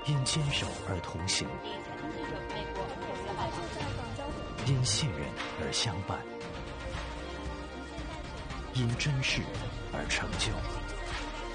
因坚守而同行，因信任而相伴，因真实而成就。